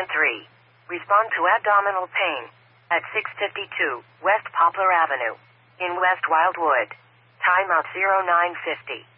Patient 3. Respond to abdominal pain at 652 West Poplar Avenue in West Wildwood. Timeout 0950.